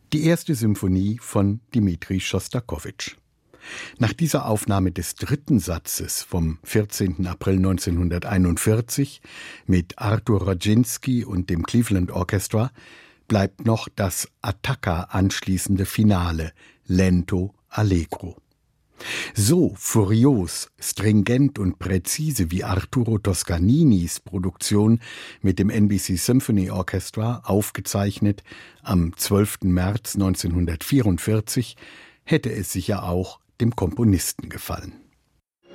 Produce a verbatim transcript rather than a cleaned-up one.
Die erste Symphonie von Dmitri Schostakowitsch. Nach dieser Aufnahme des dritten Satzes vom vierzehnten April neunzehnhunderteinundvierzig mit Artur Rodzinski und dem Cleveland Orchestra bleibt noch das Attacca anschließende Finale, Lento Allegro. So furios, stringent und präzise wie Arturo Toscaninis Produktion mit dem N B C Symphony Orchestra, aufgezeichnet am zwölften März neunzehnhundertvierundvierzig, hätte es sicher auch dem Komponisten gefallen.